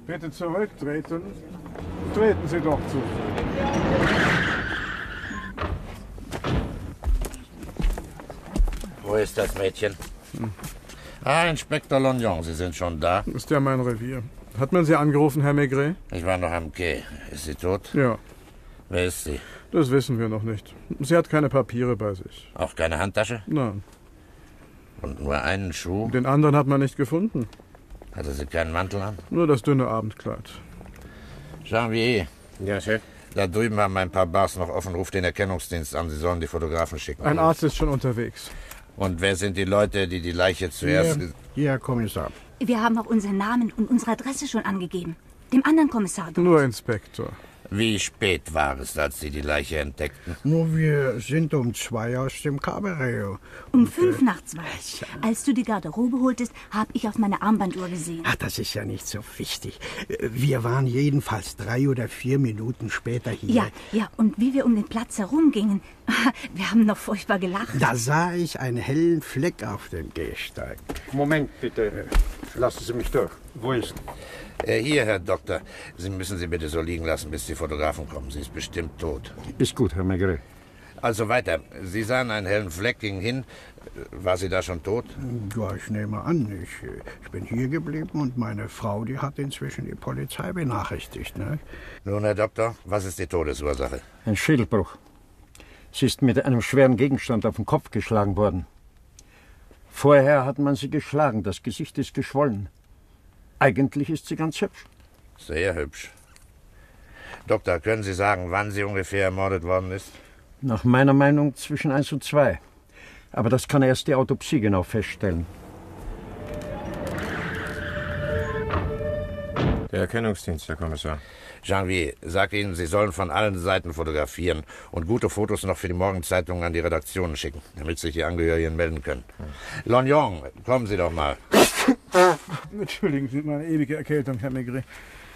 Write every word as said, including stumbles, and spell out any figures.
Bitte zurücktreten. Treten Sie doch zu. Wo ist das Mädchen? Hm. Ah, Inspektor Lognon, Sie sind schon da? Ist ja mein Revier. Hat man Sie angerufen, Herr Maigret? Ich war noch am Quai. Ist sie tot? Ja. Wer ist sie? Das wissen wir noch nicht. Sie hat keine Papiere bei sich. Auch keine Handtasche? Nein. Und nur einen Schuh? Den anderen hat man nicht gefunden. Hatte sie keinen Mantel an? Nur das dünne Abendkleid. Janvier. Ja, Chef. Da drüben haben ein paar Bars noch offen. Ruf den Erkennungsdienst an. Sie sollen die Fotografen schicken. Ein Arzt ist schon unterwegs. Und wer sind die Leute, die die Leiche zuerst... Hier, hier, Herr Kommissar. Wir haben auch unseren Namen und unsere Adresse schon angegeben. Dem anderen Kommissar dort. Nur Inspektor. Wie spät war es, als Sie die Leiche entdeckten? Nur wir sind um zwei aus dem Cabaret. Um fünf nach zwei. Als du die Garderobe holtest, habe ich auf meine Armbanduhr gesehen. Ach, das ist ja nicht so wichtig. Wir waren jedenfalls drei oder vier Minuten später hier. Ja, ja, und wie wir um den Platz herumgingen, wir haben noch furchtbar gelacht. Da sah ich einen hellen Fleck auf dem Gehsteig. Moment, bitte. Lassen Sie mich durch. Wo ist? Äh, hier, Herr Doktor. Sie müssen sie bitte so liegen lassen, bis die Fotografen kommen. Sie ist bestimmt tot. Ist gut, Herr Maigret. Also weiter. Sie sahen einen hellen Fleck, gingen hin. War sie da schon tot? Ja, ich nehme an. Ich, ich bin hier geblieben und meine Frau, die hat inzwischen die Polizei benachrichtigt. Ne? Nun, Herr Doktor, was ist die Todesursache? Ein Schädelbruch. Sie ist mit einem schweren Gegenstand auf den Kopf geschlagen worden. Vorher hat man sie geschlagen. Das Gesicht ist geschwollen. Eigentlich ist sie ganz hübsch. Sehr hübsch. Doktor, können Sie sagen, wann sie ungefähr ermordet worden ist? Nach meiner Meinung zwischen eins und zwei. Aber das kann erst die Autopsie genau feststellen. Der Erkennungsdienst, Herr Kommissar. Janvier, sag Ihnen, Sie sollen von allen Seiten fotografieren und gute Fotos noch für die Morgenzeitungen an die Redaktionen schicken, damit sich die Angehörigen melden können. Hm. Lognon, kommen Sie doch mal. Entschuldigen Sie meine ewige Erkältung, Herr Maigret.